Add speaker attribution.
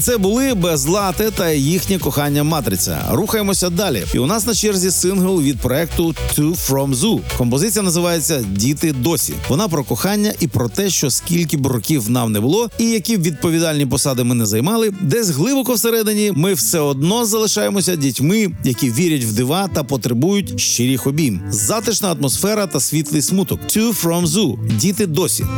Speaker 1: Це були Безлате та їхнє кохання Матриця. Рухаємося далі. І у нас на черзі сингл від проекту Two From Zoo. Композиція називається «Діти досі». Вона про кохання і про те, що скільки б років нам не було, і які б відповідальні посади ми не займали, десь глибоко всередині ми все одно залишаємося дітьми, які вірять в дива та потребують щирих обійм. Затишна атмосфера та світлий смуток. Two From Zoo. Діти досі.